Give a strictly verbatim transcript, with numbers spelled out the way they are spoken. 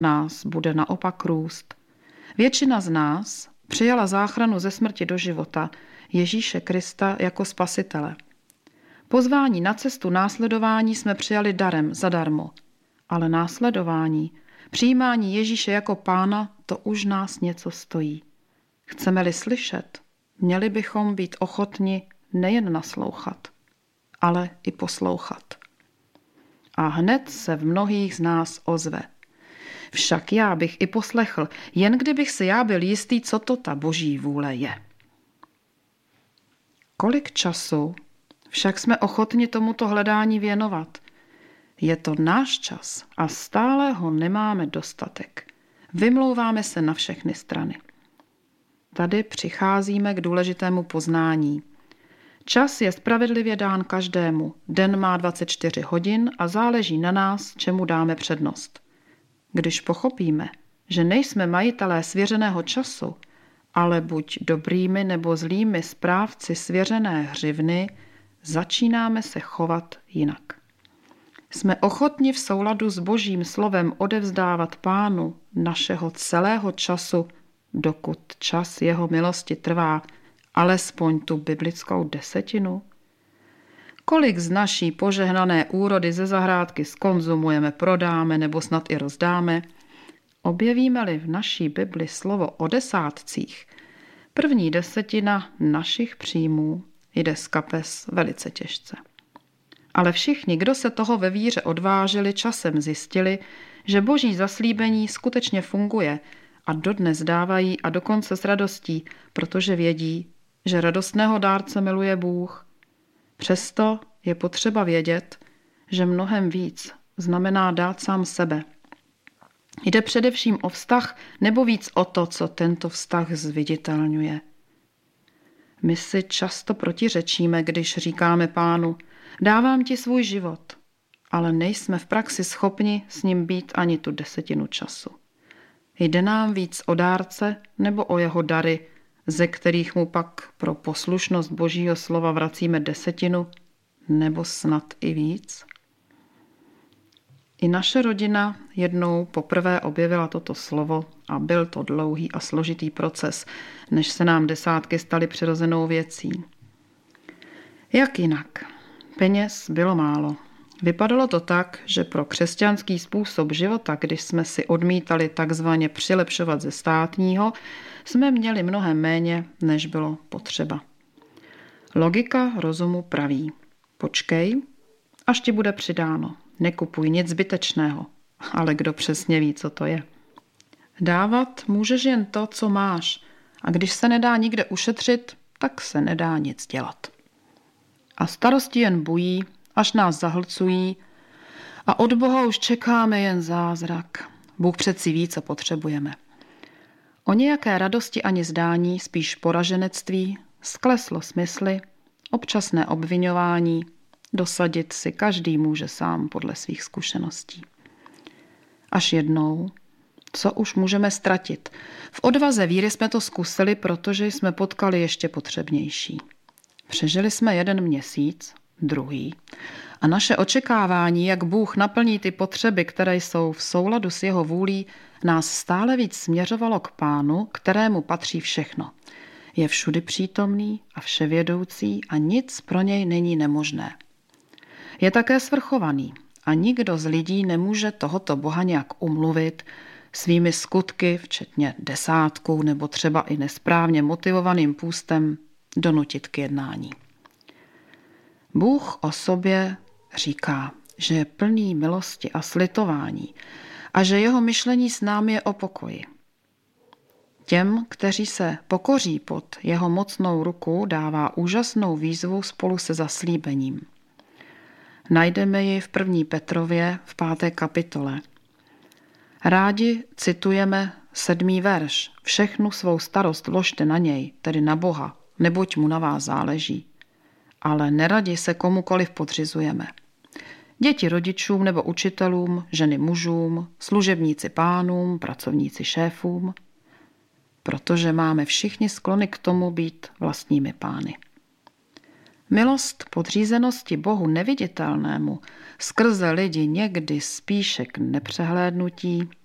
nás bude naopak růst. Většina z nás přijala záchranu ze smrti do života Ježíše Krista jako spasitele. Pozvání na cestu následování jsme přijali darem, zadarmo. Ale následování, přijímání Ježíše jako pána, to už nás něco stojí. Chceme-li slyšet, měli bychom být ochotni nejen naslouchat, ale i poslouchat. A hned se v mnohých z nás ozve. Však já bych i poslechl, jen kdybych si já byl jistý, co to ta boží vůle je. Kolik času však jsme ochotni tomuto hledání věnovat? Je to náš čas a stále ho nemáme dostatek. Vymlouváme se na všechny strany. Tady přicházíme k důležitému poznání. Čas je spravedlivě dán každému. Den má dvacet čtyři hodin a záleží na nás, čemu dáme přednost. Když pochopíme, že nejsme majitelé svěřeného času, ale buď dobrými nebo zlými správci svěřené hřivny, začínáme se chovat jinak. Jsme ochotni v souladu s Božím slovem odevzdávat Pánu našeho celého času, dokud čas jeho milosti trvá, alespoň tu biblickou desetinu? Kolik z naší požehnané úrody ze zahrádky skonzumujeme, prodáme nebo snad i rozdáme? Objevíme-li v naší Bibli slovo o desátcích, první desetina našich příjmů jde z kapes velice těžce. Ale všichni, kdo se toho ve víře odvážili, časem zjistili, že boží zaslíbení skutečně funguje a dodnes dávají a dokonce s radostí, protože vědí, že radostného dárce miluje Bůh. Přesto je potřeba vědět, že mnohem víc znamená dát sám sebe. Jde především o vztah nebo víc o to, co tento vztah zviditelňuje. My si často protiřečíme, když říkáme Pánu, dávám ti svůj život, ale nejsme v praxi schopni s ním být ani tu desetinu času. Jde nám víc o dárce nebo o jeho dary, ze kterých mu pak pro poslušnost Božího slova vracíme desetinu, nebo snad i víc? I naše rodina jednou poprvé objevila toto slovo a byl to dlouhý a složitý proces, než se nám desátky staly přirozenou věcí. Jak jinak? Peněz bylo málo. Vypadalo to tak, že pro křesťanský způsob života, když jsme si odmítali takzvaně přilepšovat ze státního, jsme měli mnohem méně, než bylo potřeba. Logika rozumu praví. Počkej, až ti bude přidáno. Nekupuj nic zbytečného, ale kdo přesně ví, co to je. Dávat můžeš jen to, co máš, a když se nedá nikde ušetřit, tak se nedá nic dělat. A starosti jen bují, až nás zahlcují a od Boha už čekáme jen zázrak. Bůh přeci ví, co potřebujeme. O nějaké radosti ani zdání, spíš poraženectví, skleslo smysly, občasné obviňování, dosadit si každý může sám podle svých zkušeností. Až jednou, co už můžeme ztratit? V odvaze víry jsme to zkusili, protože jsme potkali ještě potřebnější. Přežili jsme jeden měsíc, druhý, a naše očekávání, jak Bůh naplní ty potřeby, které jsou v souladu s jeho vůlí, nás stále víc směřovalo k Pánu, kterému patří všechno. Je všudy přítomný a vševědoucí a nic pro něj není nemožné. Je také svrchovaný a nikdo z lidí nemůže tohoto Boha nějak umluvit svými skutky, včetně desátkou nebo třeba i nesprávně motivovaným půstem, donutit k jednání. Bůh o sobě říká, že je plný milosti a slitování a že jeho myšlení s námi je o pokoji. Těm, kteří se pokoří pod jeho mocnou ruku, dává úžasnou výzvu spolu se zaslíbením. Najdeme ji v první Petrově v páté kapitole. Rádi citujeme sedmý verš. Všechnu svou starost vložte na něj, tedy na Boha, neboť mu na vás záleží. Ale neradi se komukoliv podřizujeme. Děti rodičům nebo učitelům, ženy mužům, služebníci pánům, pracovníci šéfům, protože máme všichni sklony k tomu být vlastními pány. Milost podřízenosti Bohu neviditelnému skrze lidi někdy spíše k nepřehlédnutí